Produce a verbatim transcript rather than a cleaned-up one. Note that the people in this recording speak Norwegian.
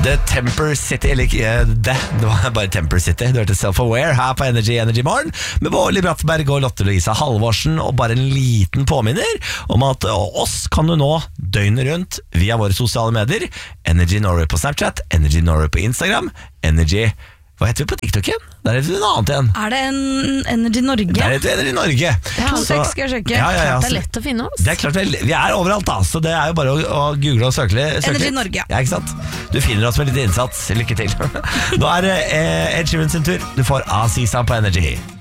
The Temper City, eller ikke det, det var bare Temper City. Du hørte Self-Aware her på Energy Energy Morgen med Bårli Brattberg og Lotte Louisa Halvorsen. Og bare en liten påminner om at oss kan du nå døgnet rundt via våre sosiale medier. Energy Norway på Snapchat, Energy Norway på Instagram, Energy... Hva heter vi på TikTok igjen? Der heter vi noe annet igjen. Er det en Energy Norge? Der heter vi Energy Norge. Ja, så, skal jeg sjekke. Ja, ja, ja, det er lett å finne oss. Det er klart vi, vi er overalt da, så det er jo bare å, å google og søke litt. Energy Norge. Ja, ikke sant? Du finner oss med litt innsats. Lykke til. Nå er det eh, Ed Sheeran sin tur. Du får Aziza på Energy.